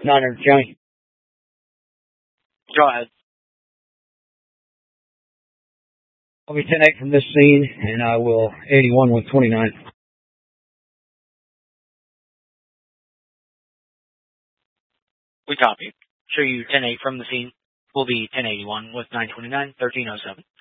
900 County. Go ahead. I'll be 10-8 from this scene, and I will 81 with 29. We copy. Show you 10-8 from the scene. Will be 1081 with 929, 1307.